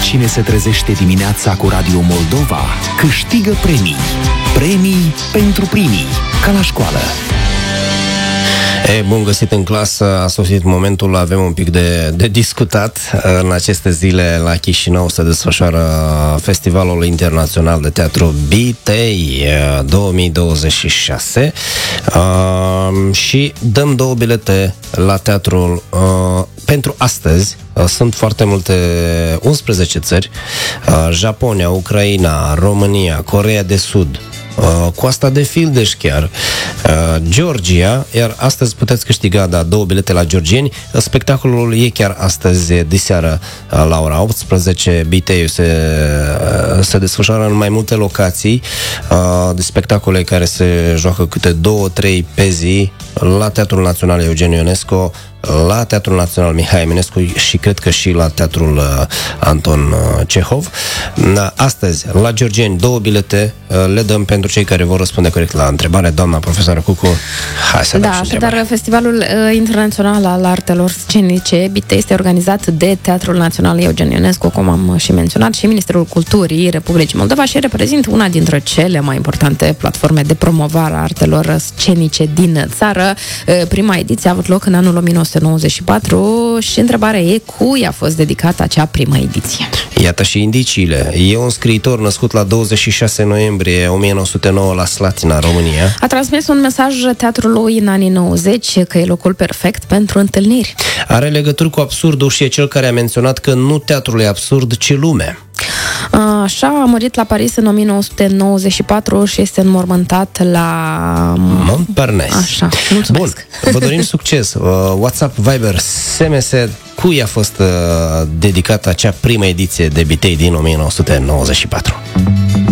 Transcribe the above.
Cine se trezește dimineața cu Radio Moldova câștigă premii. Premii pentru primii, ca la școală. Bun găsit în clasă, a sosit momentul, avem un pic de discutat. În aceste zile la Chișinău se desfășoară Festivalul Internațional de Teatru Bitei 2026 și dăm 2 bilete la teatrul pentru astăzi. Sunt foarte multe, 11 țări, Japonia, Ucraina, România, Coreea de Sud, Coasta de Fildeș chiar, Georgia, iar astăzi puteți câștiga 2 bilete la georgieni. Spectacolul e chiar astăzi, diseară, la ora 18. Biteiul se desfășoară în mai multe locații de spectacole care se joacă câte 2-3 pe zi la Teatrul Național Eugen Ionesco, la Teatrul Național Mihai Eminescu și cred că și la Teatrul Anton Cehov. Astăzi, la georgieni, 2 bilete le dăm pentru cei care vor răspunde corect la întrebare. Doamna profesoară Cucu, hai să dăm și întrebare. Dar Festivalul Internațional al Artelor Scenice Bitei este organizat de Teatrul Național Eugen Ionescu, cum am și menționat, și Ministerul Culturii Republicii Moldova și reprezintă una dintre cele mai importante platforme de promovare a artelor scenice din țară. Prima ediție a avut loc în anul 1994 și întrebarea e cui a fost dedicată acea primă ediție. Iată și indiciile. E un scriitor născut la 26 noiembrie 1909 la Slatina, România. A transmis un mesaj teatrului în anii 90 că e locul perfect pentru întâlniri. Are legături cu absurdul și e cel care a menționat că nu teatrul e absurd, ci lume. Așa, a murit la Paris în 1994 și este înmormântat la Montparnasse. Așa, mulțumesc. Bun, vă dorim succes. WhatsApp, Viber, SMS, cui a fost dedicată acea primă ediție de Bitei din 1994?